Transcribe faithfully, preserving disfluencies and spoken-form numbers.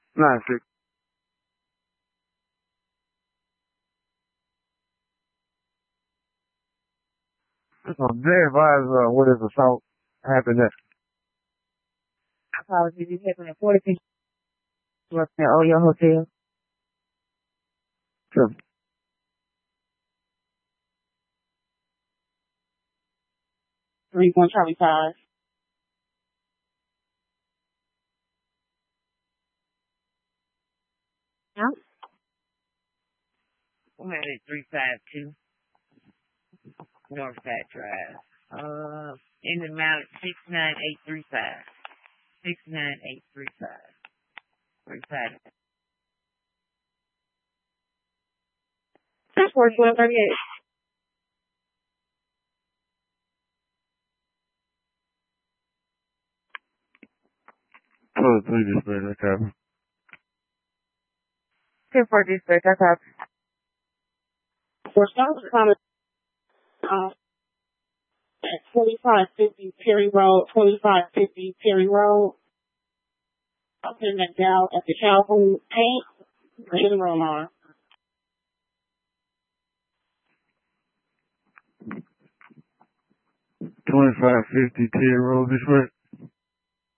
Nine six. So they advise uh, what is assault happened at Apologies, you happened at forty-six at Oyo Hotel. Sure. Three one Charlie five. Yeah. I'm at three five two Northside Drive. Uh, in the amount of six nine eight three five. Six nine eight three five. Three five. That's forty-one thirty-eight. Oh, three dispatch, I copy. ten four dispatch, I copy. For South Carolina, uh, at twenty-five fifty Perry Road, twenty-five fifty Perry Road. I'm putting that down at the Calhoun Paint, the in room on. twenty-five fifty Terry Road, this way.